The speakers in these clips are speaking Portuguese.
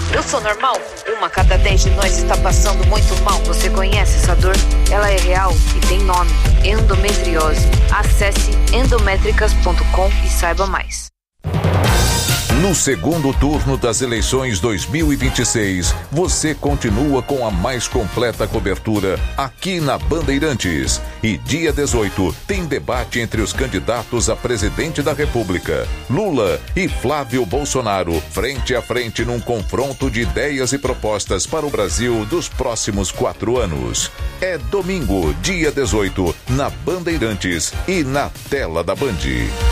Eu sou normal? Uma a cada 10 de nós está passando muito mal. Você conhece essa dor? Ela é real e tem nome: endometriose. Acesse endométricas.com e saiba mais. No segundo turno das eleições 2026, você continua com a mais completa cobertura aqui na Bandeirantes. E dia 18 tem debate entre os candidatos a presidente da República, Lula e Flávio Bolsonaro, frente a frente num confronto de ideias e propostas para o Brasil dos próximos 4 anos. É domingo, dia 18, na Bandeirantes e na tela da Band.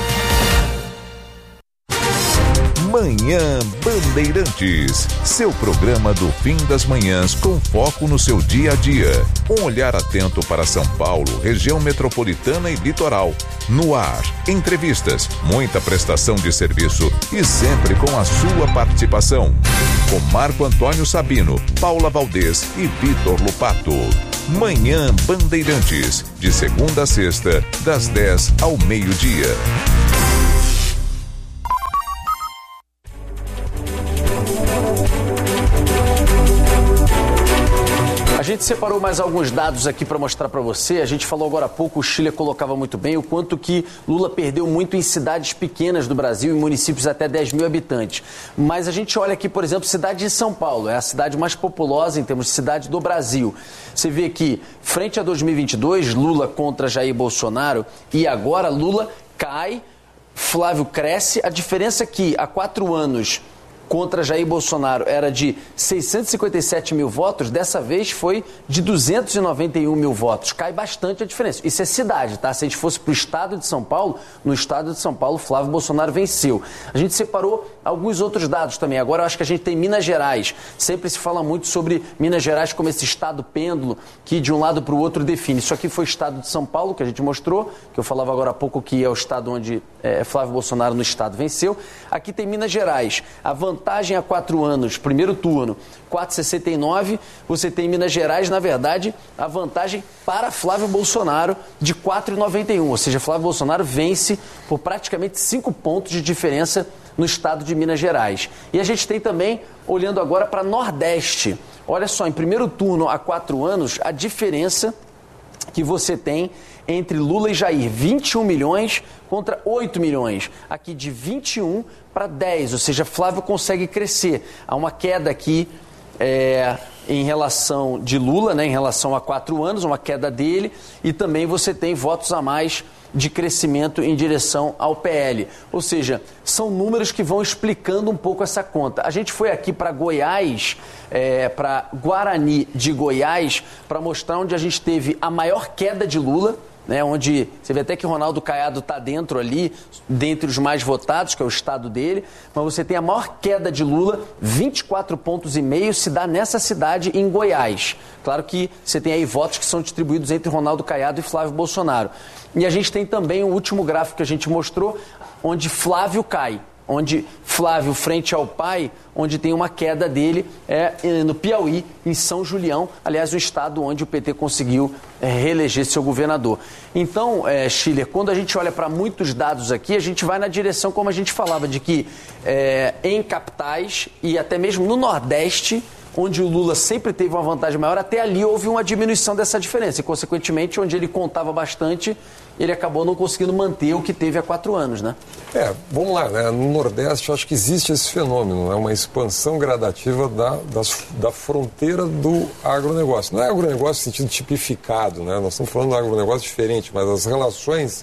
Manhã Bandeirantes, seu programa do fim das manhãs com foco no seu dia a dia. Um olhar atento para São Paulo, região metropolitana e litoral. No ar, entrevistas, muita prestação de serviço e sempre com a sua participação. Com Marco Antônio Sabino, Paula Valdez e Vitor Lupato. Manhã Bandeirantes, de segunda a sexta, das 10 ao meio-dia. A gente separou mais alguns dados aqui para mostrar para você. A gente falou agora há pouco, o Chile colocava muito bem o quanto que Lula perdeu muito em cidades pequenas do Brasil, em municípios até 10 mil habitantes. Mas a gente olha aqui, por exemplo, cidade de São Paulo, é a cidade mais populosa em termos de cidade do Brasil. Você vê que, frente a 2022, Lula contra Jair Bolsonaro, e agora Lula cai, Flávio cresce. A diferença é que há 4 anos... contra Jair Bolsonaro era de 657 mil votos, dessa vez foi de 291 mil votos. Cai bastante a diferença. Isso é cidade, tá? Se a gente fosse para o estado de São Paulo, no estado de São Paulo, Flávio Bolsonaro venceu. A gente separou alguns outros dados também. Agora eu acho que a gente tem Minas Gerais. Sempre se fala muito sobre Minas Gerais como esse estado pêndulo que de um lado para o outro define. Isso aqui foi o estado de São Paulo, que a gente mostrou, que eu falava agora há pouco que é o estado onde Flávio Bolsonaro no estado venceu. Aqui tem Minas Gerais. A vantagem há 4 anos, primeiro turno, 4,69. Você tem Minas Gerais, na verdade, a vantagem para Flávio Bolsonaro de 4,91. Ou seja, Flávio Bolsonaro vence por praticamente 5 pontos de diferença no estado de Minas Gerais. E a gente tem também, olhando agora para Nordeste. Olha só, em primeiro turno há 4 anos, a diferença que você tem entre Lula e Jair, 21 milhões contra 8 milhões. Aqui de 21 para 10, ou seja, Flávio consegue crescer. Há uma queda aqui em relação de Lula, né, em relação a 4 anos, uma queda dele, e também você tem votos a mais de crescimento em direção ao PL. Ou seja, são números que vão explicando um pouco essa conta. A gente foi aqui para Goiás, para Guarani de Goiás, para mostrar onde a gente teve a maior queda de Lula, né, onde você vê até que Ronaldo Caiado está dentro ali, dentre os mais votados, que é o estado dele, mas você tem a maior queda de Lula, 24,5 pontos, se dá nessa cidade em Goiás. Claro que você tem aí votos que são distribuídos entre Ronaldo Caiado e Flávio Bolsonaro. E a gente tem também o último gráfico que a gente mostrou, onde Flávio cai. Onde Flávio, frente ao pai, onde tem uma queda dele, no Piauí, em São Julião, aliás, o estado onde o PT conseguiu reeleger seu governador. Então, Schiller, quando a gente olha para muitos dados aqui, a gente vai na direção, como a gente falava, de que em capitais e até mesmo no Nordeste, onde o Lula sempre teve uma vantagem maior, até ali houve uma diminuição dessa diferença. E, consequentemente, onde ele contava bastante, ele acabou não conseguindo manter o que teve há 4 anos, né? Vamos lá, né? No Nordeste, eu acho que existe esse fenômeno, uma expansão gradativa da fronteira do agronegócio. Não é agronegócio no sentido tipificado, né? Nós estamos falando de agronegócio diferente, mas as relações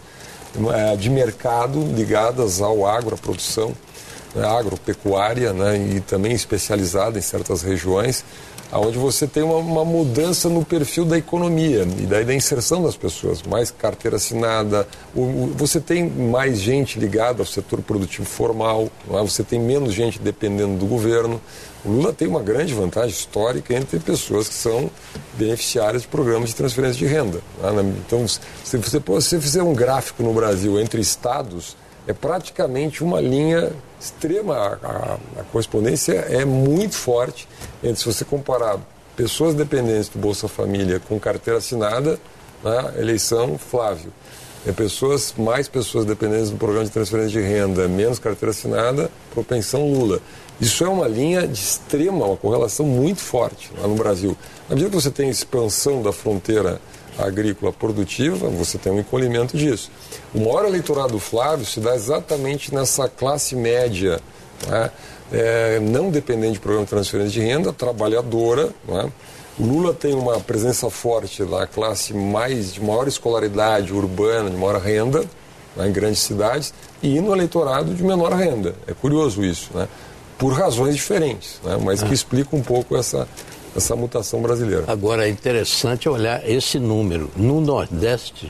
de mercado ligadas ao agro, à produção, agropecuária, né, e também especializada em certas regiões, onde você tem uma mudança no perfil da economia e daí da inserção das pessoas, mais carteira assinada, você tem mais gente ligada ao setor produtivo formal, não é? Você tem menos gente dependendo do governo. O Lula tem uma grande vantagem histórica entre pessoas que são beneficiárias de programas de transferência de renda, não é? Então, se você fizer um gráfico no Brasil entre estados, é praticamente uma linha extrema, a correspondência é muito forte entre, se você comparar pessoas dependentes do Bolsa Família com carteira assinada, né, eleição Flávio. mais pessoas dependentes do programa de transferência de renda, menos carteira assinada, propensão Lula. Isso é uma linha de extrema, uma correlação muito forte lá no Brasil. Na medida que você tem expansão da fronteira agrícola produtiva, você tem um encolhimento disso. O maior eleitorado do Flávio se dá exatamente nessa classe média, né? Não dependente de programa de transferência de renda, trabalhadora, né? O Lula tem uma presença forte da classe de maior escolaridade urbana, de maior renda, né, em grandes cidades, e no eleitorado de menor renda. É curioso isso, né? Por razões diferentes, né? Mas que explica um pouco essa mutação brasileira. Agora, é interessante olhar esse número. No Nordeste,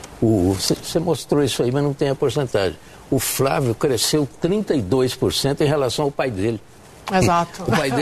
você mostrou isso aí, mas não tem a porcentagem. O Flávio cresceu 32% em relação ao pai dele. Exato.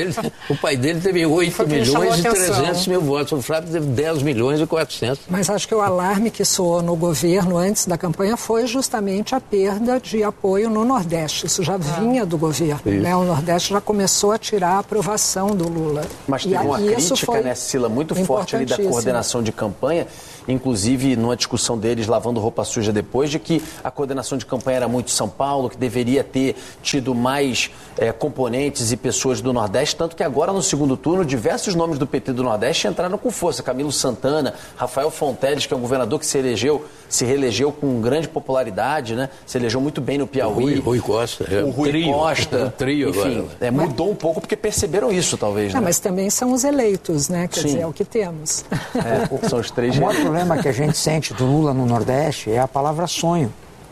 O pai dele teve 8 milhões e 300 mil votos. O Flávio teve 10 milhões e 400. Mas acho que o alarme que soou no governo antes da campanha foi justamente a perda de apoio no Nordeste. Isso já vinha do governo, né? O Nordeste já começou a tirar a aprovação do Lula. Mas teve uma crítica, né, Sila, muito forte ali da coordenação de campanha, inclusive numa discussão deles lavando roupa suja depois, de que a coordenação de campanha era muito São Paulo, que deveria ter tido mais componentes e pessoas do Nordeste, tanto que agora no segundo turno diversos nomes do PT do Nordeste entraram com força. Camilo Santana, Rafael Fonteles, que é um governador que se reelegeu com grande popularidade, né? Se elegeu muito bem no Piauí. Rui Costa. O Rui Costa. Um trio enfim, agora. Mudou um pouco porque perceberam isso, talvez, né? Mas também são os eleitos, né? Quer dizer, é o que temos. São os três. O maior problema que a gente sente do Lula no Nordeste é a palavra sonho.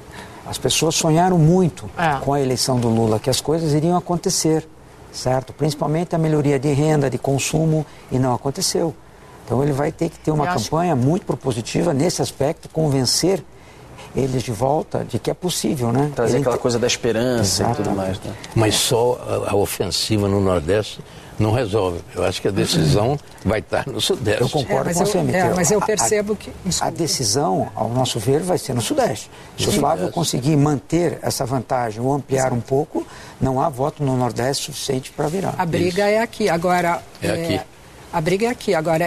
As pessoas sonharam muito com a eleição do Lula, que as coisas iriam acontecer, certo? Principalmente a melhoria de renda, de consumo, e não aconteceu. Então ele vai ter que ter uma campanha muito propositiva nesse aspecto, convencer eles de volta de que é possível, né? Trazer aquela coisa da esperança e tudo mais, né? Mas só a ofensiva no Nordeste não resolve. Eu acho que a decisão vai estar no Sudeste. Eu concordo com você, Miquel. Mas eu percebo que... A decisão, ao nosso ver, vai ser no Sudeste. Se o Flávio conseguir manter essa vantagem ou ampliar um pouco, não há voto no Nordeste suficiente para virar. A briga é aqui. Agora... aqui. A briga é aqui. Agora,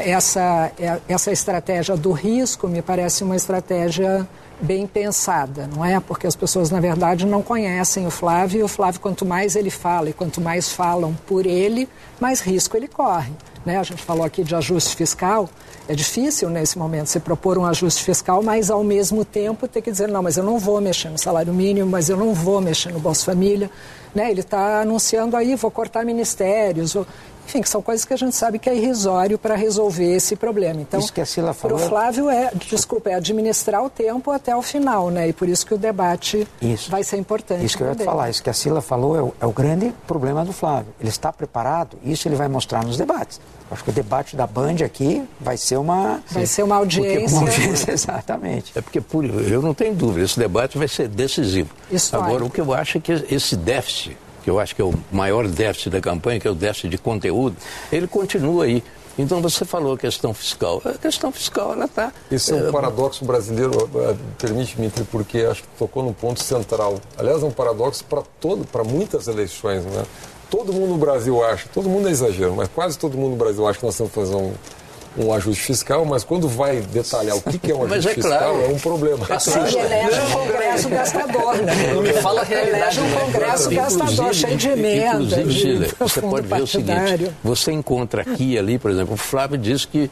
essa estratégia do risco me parece uma estratégia bem pensada, não é? Porque as pessoas, na verdade, não conhecem o Flávio, e o Flávio, quanto mais ele fala e quanto mais falam por ele, mais risco ele corre, né? A gente falou aqui de ajuste fiscal, é difícil nesse momento se propor um ajuste fiscal, mas ao mesmo tempo ter que dizer, não, mas eu não vou mexer no salário mínimo, mas eu não vou mexer no Bolsa Família, né? Ele está anunciando aí, vou cortar ministérios, enfim, que são coisas que a gente sabe que é irrisório para resolver esse problema. Então, isso que a Sila falou... Para o Flávio é administrar o tempo até o final, né? E por isso que o debate vai ser importante. Isso que eu ia te falar, isso que a Sila falou é o grande problema do Flávio. Ele está preparado, isso ele vai mostrar nos debates. Acho que o debate da Band aqui vai ser uma... Vai ser uma audiência. Uma audiência, exatamente. É porque, eu não tenho dúvida, esse debate vai ser decisivo. Histórico. Agora, o que eu acho é que esse déficit, que eu acho que é o maior déficit da campanha, que é o déficit de conteúdo, ele continua aí. Então você falou a questão fiscal. A questão fiscal, ela está... Esse é um paradoxo brasileiro, permite-me, porque acho que tocou num ponto central. Aliás, é um paradoxo para muitas eleições, né? Todo mundo no Brasil acha, todo mundo é exagero, mas quase todo mundo no Brasil acha que nós estamos fazendo um ajuste fiscal, mas quando vai detalhar o que é um ajuste fiscal, é um problema. Ele elege um congresso gastador, né? Não me fala a realidade. Elege um congresso gastador, cheio de emenda. Inclusive, Chile, você pode ver o seguinte, você encontra aqui e ali, por exemplo, o Flávio diz que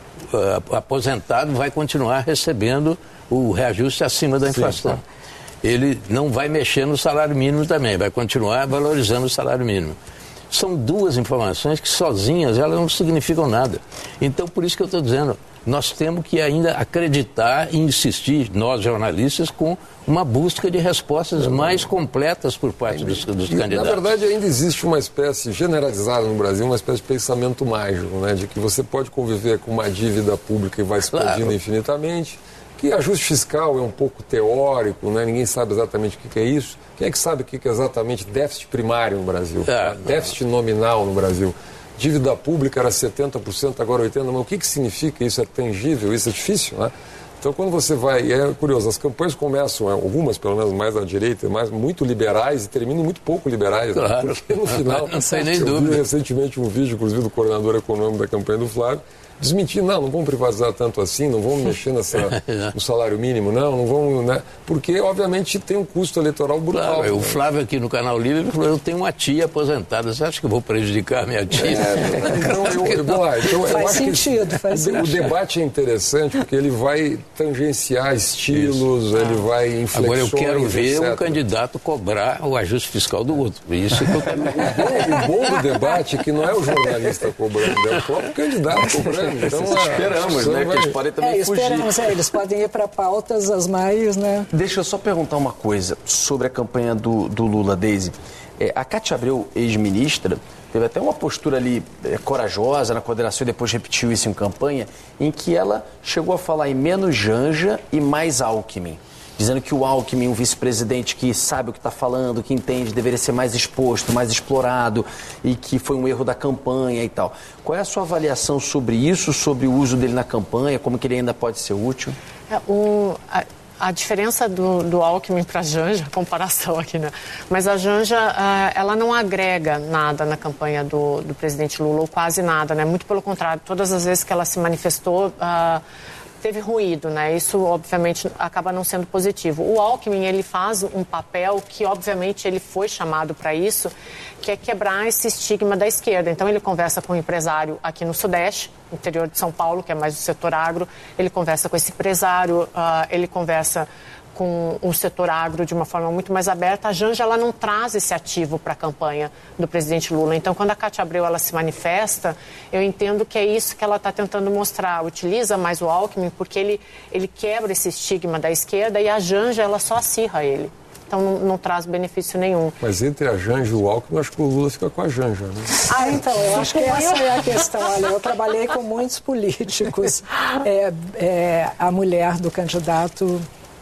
o aposentado vai continuar recebendo o reajuste acima da inflação. Sim. Ele não vai mexer no salário mínimo também, vai continuar valorizando o salário mínimo. São duas informações que sozinhas elas não significam nada. Então, por isso que eu estou dizendo, nós temos que ainda acreditar e insistir, nós jornalistas, com uma busca de respostas mais completas por parte dos candidatos. Na verdade, ainda existe uma espécie generalizada no Brasil, uma espécie de pensamento mágico, né, de que você pode conviver com uma dívida pública e vai explodindo infinitamente, que ajuste fiscal é um pouco teórico, né, ninguém sabe exatamente o que é isso. Quem é que sabe o que é exatamente déficit primário no Brasil? Déficit nominal no Brasil. Dívida pública era 70%, agora 80%. Mas o que significa isso? É tangível? Isso é difícil, né? Então, quando você vai... É curioso, as campanhas começam, algumas pelo menos mais à direita, muito liberais e terminam muito pouco liberais. Claro. Né? Porque no final... Não sei nem dúvida. Eu vi recentemente um vídeo, inclusive, do coordenador econômico da campanha do Flávio, desmentir, não vamos privatizar tanto assim, não vamos mexer no salário mínimo, não vamos, né? Porque, obviamente, tem um custo eleitoral brutal. Claro, o Flávio aqui no Canal Livre falou, eu tenho uma tia aposentada, você acha que eu vou prejudicar a minha tia? Faz sentido. O debate é interessante porque ele vai tangenciar estilos, ele vai inflexões. Agora eu quero ver etc. um candidato cobrar o ajuste fiscal do outro. Isso que eu quero ver. O bom do debate é que não é o jornalista cobrando, é o próprio candidato cobrando. Então, esperamos, né? Que eles podem também fugir. Eles podem ir para pautas as mais, né? Deixa eu só perguntar uma coisa sobre a campanha do Lula, Deise. A Cátia Abreu, ex-ministra, teve até uma postura ali corajosa na coordenação e depois repetiu isso em campanha, em que ela chegou a falar em menos Janja e mais Alckmin. Dizendo que o Alckmin, um vice-presidente que sabe o que está falando, que entende, deveria ser mais exposto, mais explorado e que foi um erro da campanha e tal. Qual é a sua avaliação sobre isso, sobre o uso dele na campanha, como que ele ainda pode ser útil? A diferença do Alckmin para a Janja, comparação aqui, né? Mas a Janja, ela não agrega nada na campanha do presidente Lula, ou quase nada, né? Muito pelo contrário, todas as vezes que ela se manifestou, teve ruído, né? Isso, obviamente, acaba não sendo positivo. O Alckmin, ele faz um papel que, obviamente, ele foi chamado para isso, que é quebrar esse estigma da esquerda. Então, ele conversa com um empresário aqui no Sudeste, interior de São Paulo, que é mais do setor agro, ele conversa com esse empresário, ele conversa com o setor agro de uma forma muito mais aberta. A Janja, ela não traz esse ativo para a campanha do presidente Lula. Então, quando a Cátia Abreu ela se manifesta, eu entendo que é isso que ela está tentando mostrar. Utiliza mais o Alckmin porque ele quebra esse estigma da esquerda e a Janja, ela só acirra ele. Então, não traz benefício nenhum. Mas entre a Janja e o Alckmin, eu acho que o Lula fica com a Janja, né? Então, eu acho que essa é a questão. Olha, eu trabalhei com muitos políticos. A mulher do candidato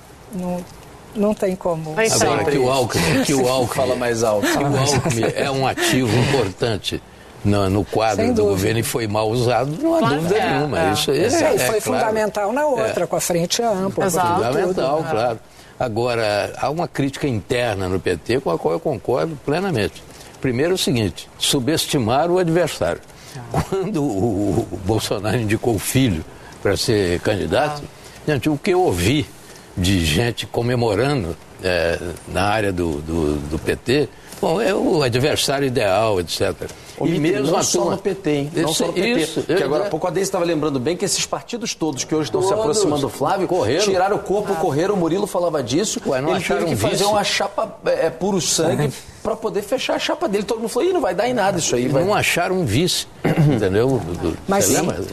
não tem como. Agora que o Alckmin fala mais alto. Que o Alckmin é um ativo importante no quadro do governo e foi mal usado, não há dúvida nenhuma. Isso foi fundamental na outra, com a frente ampla. Fundamental, tudo, claro. Agora, há uma crítica interna no PT com a qual eu concordo plenamente. Primeiro é o seguinte, subestimar o adversário. Quando o Bolsonaro indicou o filho para ser candidato, gente, o que eu ouvi de gente comemorando na área do PT, bom, é o adversário ideal, etc. E mesmo não só no PT, hein? Não só no PT. Porque agora há pouco a Deise estava lembrando bem que esses partidos todos que hoje estão se aproximando do Flávio, tiraram o corpo, correram, o Murilo falava disso, ele teve que fazer uma chapa puro sangue para poder fechar a chapa dele. Todo mundo falou, não vai dar em nada isso aí. Não acharam um vice, entendeu? Mas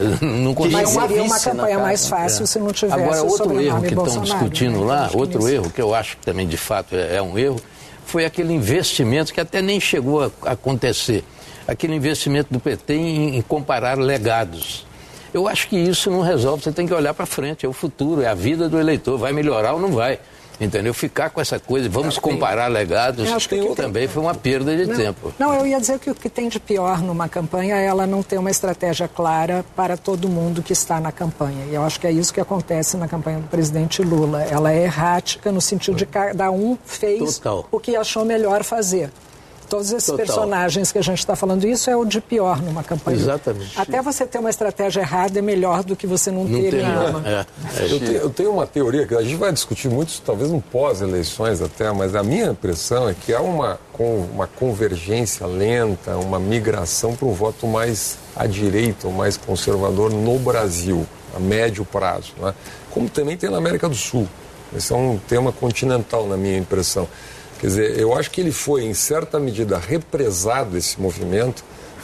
seria uma campanha mais fácil se não tivesse agora, o outro erro que estão Bolsonaro, discutindo lá, outro erro que eu acho que também de fato é um erro, foi aquele investimento que até nem chegou a acontecer. Aquele investimento do PT em comparar legados. Eu acho que isso não resolve, você tem que olhar para frente, é o futuro, é a vida do eleitor, vai melhorar ou não vai. Entendeu? Ficar com essa coisa, vamos comparar legados, também foi uma perda de tempo. Não, eu ia dizer que o que tem de pior numa campanha é ela não ter uma estratégia clara para todo mundo que está na campanha. E eu acho que é isso que acontece na campanha do presidente Lula. Ela é errática no sentido de cada um fez o que achou melhor fazer. Todos esses personagens que a gente está falando, isso é o de pior numa campanha. Exatamente. Até você ter uma estratégia errada é melhor do que você não ter nenhuma. Eu tenho uma teoria que a gente vai discutir muito, talvez no pós-eleições até, mas a minha impressão é que há uma convergência lenta, uma migração para um voto mais à direita, ou mais conservador no Brasil, a médio prazo, né? Como também tem na América do Sul. Esse é um tema continental, na minha impressão. Quer dizer, eu acho que ele foi, em certa medida, represado, esse movimento,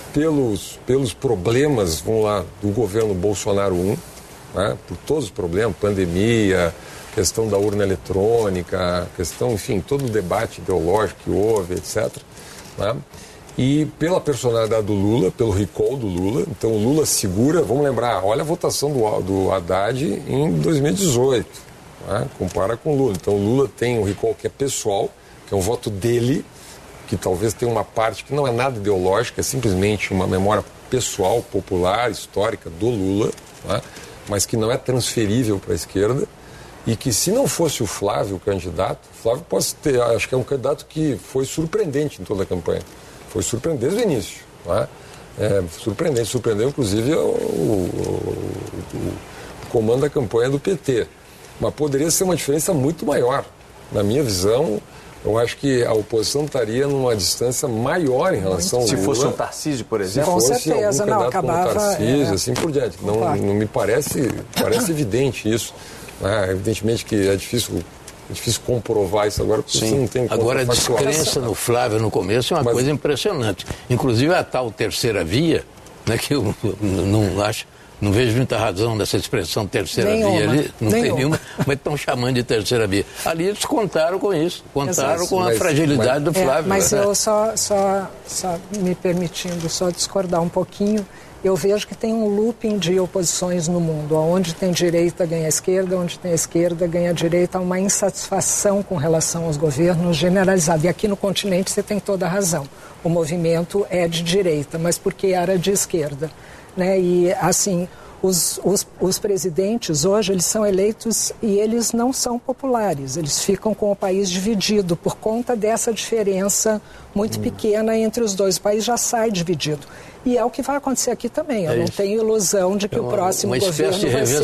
pelos problemas, vamos lá, do governo Bolsonaro I, né? Por todos os problemas, pandemia, questão da urna eletrônica, questão, enfim, todo o debate ideológico que houve, etc. Né? E pela personalidade do Lula, pelo recall do Lula. Então o Lula segura, vamos lembrar, olha a votação do Haddad em 2018, né? Compara com o Lula. Então o Lula tem um recall que é pessoal, que é um voto dele, que talvez tenha uma parte que não é nada ideológica, é simplesmente uma memória pessoal, popular, histórica do Lula, né? Mas que não é transferível para a esquerda, e que se não fosse o Flávio, o candidato, o Flávio pode ter, acho que é um candidato que foi surpreendente em toda a campanha, foi surpreendente desde o início, né? Surpreendente. Surpreendeu, inclusive, o comando da campanha do PT. Mas poderia ser uma diferença muito maior. Na minha visão, eu acho que a oposição estaria numa distância maior em relação ao Lula. Se fosse um Tarcísio, por exemplo? Se fosse com certeza, algum candidato acabava, como Tarcísio, assim por diante. Não me parece evidente isso. Evidentemente que é difícil comprovar isso agora, porque você não tem Agora, a descrença no Flávio no começo é uma coisa impressionante. Inclusive a tal terceira via, né, que eu não vejo muita razão nessa expressão terceira via ali, não tem nenhuma, mas estão chamando de terceira via. Ali eles contaram com isso, contaram com a fragilidade do Flávio. Mas eu só me permitindo discordar um pouquinho, eu vejo que tem um looping de oposições no mundo. Onde tem direita ganha esquerda, onde tem esquerda ganha direita. Há uma insatisfação com relação aos governos generalizada. E aqui no continente você tem toda a razão. O movimento é de direita, mas porque era de esquerda, né? E assim, os presidentes hoje, eles são eleitos e eles não são populares. Eles ficam com o país dividido por conta dessa diferença muito pequena entre os dois. O país já sai dividido. E é o que vai acontecer aqui também. Eu não tenho ilusão de que o próximo governo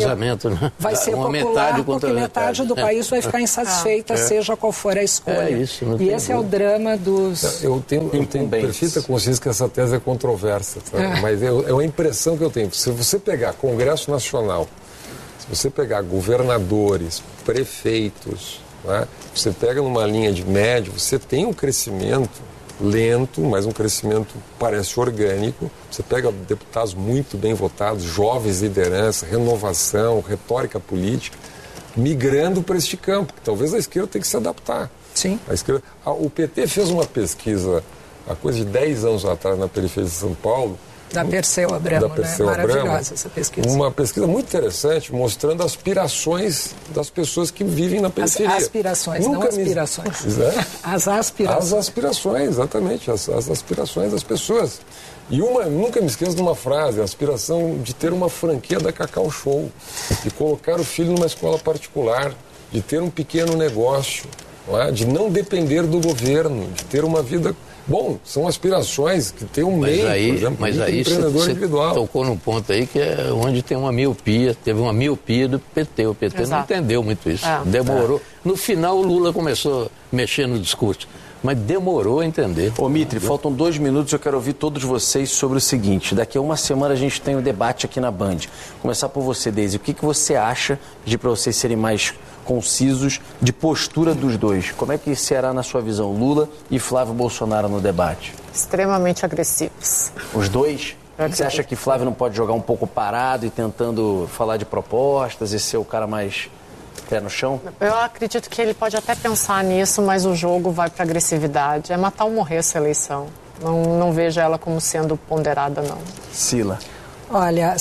vai ser popular, porque metade do país vai ficar insatisfeita, seja qual for a escolha. E esse é o drama dos... Eu tenho perfeita consciência que essa tese é controversa, mas é uma impressão que eu tenho. Se você pegar Congresso Nacional, se você pegar governadores, prefeitos, né, você pega numa linha de médio, você tem um crescimento lento, mas um crescimento parece orgânico. Você pega deputados muito bem votados, jovens lideranças, renovação, retórica política, migrando para este campo, que talvez a esquerda tenha que se adaptar. Sim. O PT fez uma pesquisa há coisa de 10 anos atrás na periferia de São Paulo, da Perseu Abramo, maravilhosa essa pesquisa. Uma pesquisa muito interessante, mostrando aspirações das pessoas que vivem na periferia. As aspirações, não aspirações. As aspirações. As aspirações, exatamente, as aspirações das pessoas. E nunca me esqueço de uma frase, a aspiração de ter uma franquia da Cacau Show, de colocar o filho numa escola particular, de ter um pequeno negócio, de não depender do governo, de ter uma vida... Bom, são aspirações que tem um meio, por exemplo, mas aí empreendedor individual. Tocou num ponto aí que é onde tem uma miopia, teve uma miopia do PT. O PT não entendeu muito isso, demorou. No final o Lula começou a mexer no discurso, mas demorou a entender. Ô Mitri, faltam 2 minutos, eu quero ouvir todos vocês sobre o seguinte. Daqui a uma semana a gente tem um debate aqui na Band. Começar por você, Deise. O que você acha, para vocês serem mais concisos, de postura dos dois? Como é que será, na sua visão, Lula e Flávio Bolsonaro no debate? Extremamente agressivos. Os dois? Você acha que Flávio não pode jogar um pouco parado e tentando falar de propostas e ser o cara mais pé no chão? Eu acredito que ele pode até pensar nisso, mas o jogo vai para agressividade. É matar ou morrer essa eleição. Não vejo ela como sendo ponderada, não. Sila. Olha,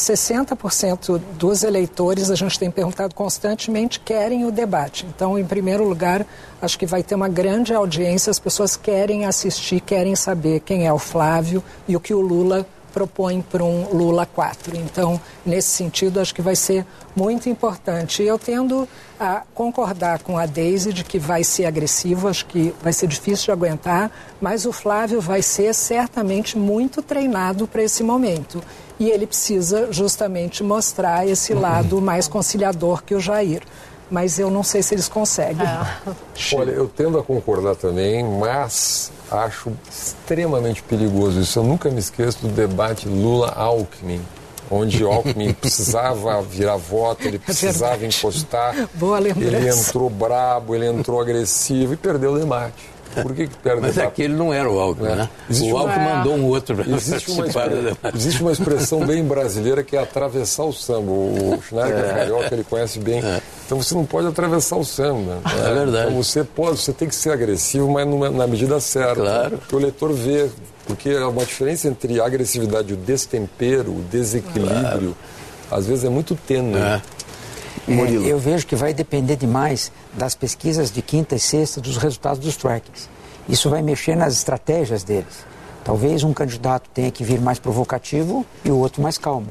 60% dos eleitores, a gente tem perguntado constantemente, querem o debate. Então, em primeiro lugar, acho que vai ter uma grande audiência, as pessoas querem assistir, querem saber quem é o Flávio e o que o Lula propõe para um Lula 4. Então, nesse sentido, acho que vai ser muito importante. E eu tendo a concordar com a Deise de que vai ser agressivo, acho que vai ser difícil de aguentar, mas o Flávio vai ser certamente muito treinado para esse momento. E ele precisa justamente mostrar esse lado mais conciliador que o Jair. Mas eu não sei se eles conseguem. Olha, eu tendo a concordar também, mas acho extremamente perigoso isso. Eu nunca me esqueço do debate Lula-Alckmin, onde Alckmin precisava virar voto, ele precisava encostar. Boa lembrança. Ele entrou brabo, ele entrou agressivo e perdeu o debate. Por que perde? Mas aquele não era o Alckmin, né? O Alckmin mandou um outro para participar do debate. Existe uma expressão bem brasileira que é atravessar o samba. O Schneider Carioca, ele conhece bem. Então você não pode atravessar o samba. É verdade. Então você tem que ser agressivo, mas na medida certa. Claro. Porque o eleitor vê. Porque é uma diferença entre a agressividade e o destempero, o desequilíbrio, às vezes é muito tênue. Eu vejo que vai depender demais das pesquisas de quinta e sexta dos resultados dos trackings. Isso vai mexer nas estratégias deles. Talvez um candidato tenha que vir mais provocativo e o outro mais calmo.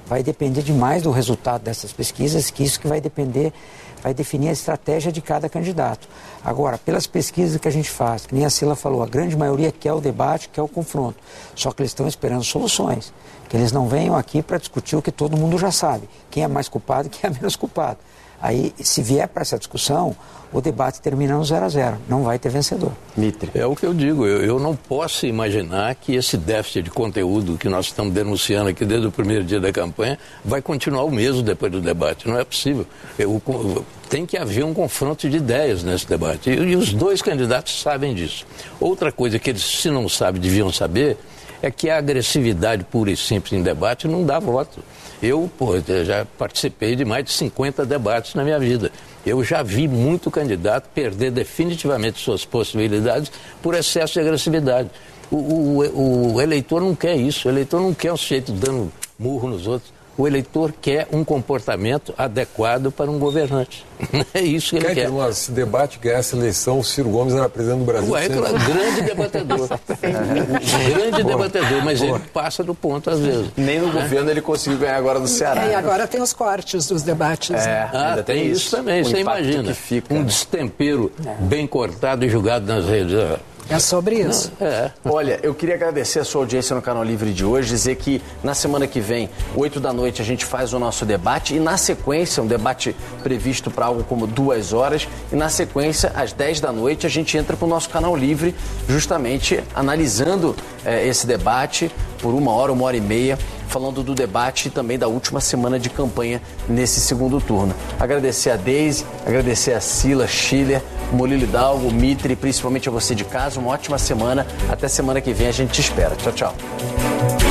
vai depender demais do resultado dessas pesquisas, que isso que vai definir a estratégia de cada candidato. Agora, pelas pesquisas que a gente faz, que nem a Cila falou, a grande maioria quer o debate, quer o confronto, só que eles estão esperando soluções, que eles não venham aqui para discutir o que todo mundo já sabe, quem é mais culpado e quem é menos culpado. Aí, se vier para essa discussão, o debate termina no 0-0, não vai ter vencedor. Mitre. É o que eu digo, eu não posso imaginar que esse déficit de conteúdo que nós estamos denunciando aqui desde o primeiro dia da campanha vai continuar o mesmo depois do debate, não é possível. Tem que haver um confronto de ideias nesse debate, e os dois candidatos sabem disso. Outra coisa que eles, se não sabem, deviam saber, é que a agressividade pura e simples em debate não dá voto. Eu já participei de mais de 50 debates na minha vida. Eu já vi muito candidato perder definitivamente suas possibilidades por excesso de agressividade. O eleitor não quer isso. O eleitor não quer um sujeito dando murro nos outros. O eleitor quer um comportamento adequado para um governante. É isso que ele quer. Esse debate que essa eleição, o Ciro Gomes era presidente do Brasil. É grande debatedor. Grande debatedor, mas ele passa do ponto às vezes. Nem no governo ele conseguiu ganhar agora no Ceará. E agora tem os cortes dos debates. Ainda tem isso também, você imagina. Um destempero bem cortado e jogado nas redes. É sobre isso. Olha, eu queria agradecer a sua audiência no Canal Livre de hoje, dizer que na semana que vem, 8 da noite, a gente faz o nosso debate e na sequência, um debate previsto para algo como 2 horas, e na sequência, às 10 da noite, a gente entra para o nosso Canal Livre, justamente analisando esse debate por 1 hora, 1 hora e meia, falando do debate e também da última semana de campanha nesse segundo turno. Agradecer a Deise, agradecer a Cila, Schiller, Molilo Hidalgo, Mitre, principalmente a você de casa. Uma ótima semana. Até semana que vem, a gente te espera. Tchau, tchau.